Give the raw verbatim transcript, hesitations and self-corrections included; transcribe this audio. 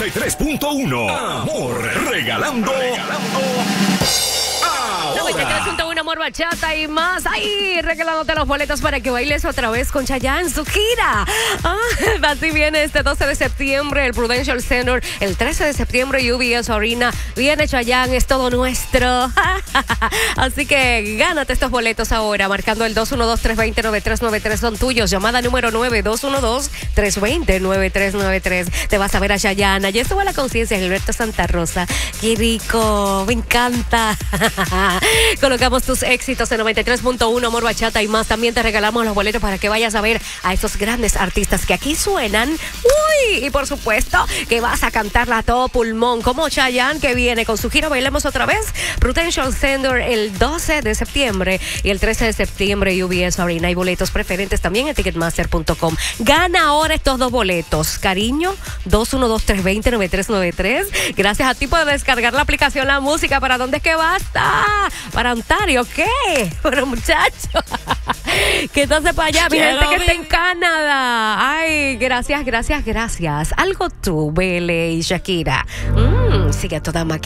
y tres punto uno. Amor, regalando. regalando. noventa y tres punto uno Amor, Bachata y más. Ahí regalándote los boletos para que bailes otra vez con Chayanne, su gira. Ah, así viene este doce de septiembre el Prudential Center. El trece de septiembre U B S Arena. Viene Chayanne, es todo nuestro. Así que gánate estos boletos ahora, marcando el dos uno dos, tres dos cero, nueve tres nueve tres. Son tuyos. Llamada número nueve dos uno dos, tres dos cero, nueve tres nueve tres. Te vas a ver a Chayanne. Allí estuvo la conciencia, Gilberto Santa Rosa. Qué rico, me encanta. Colocamos tus éxitos en noventa y tres punto uno Amor, Bachata y más. También te regalamos los boletos para que vayas a ver a estos grandes artistas que aquí suenan. Uy, y por supuesto que vas a cantarla a todo pulmón, como Chayanne, que viene con su gira Bailemos Otra Vez, Prudential Center el doce de septiembre y el trece de septiembre U B S Arena. Hay boletos preferentes también en ticketmaster punto com. Gana ahora estos dos boletos, cariño. Dos uno dos, tres dos cero, nueve tres nueve tres. Gracias a ti por descargar la aplicación La Música. ¿Para dónde es que basta? ¿Para Ontario? ¿Qué? Pero muchacho, que entonces para allá, mi gente que está en Canadá. Ay, gracias, gracias, gracias. Algo tú, Bele y Shakira. Mm, sigue a toda máquina.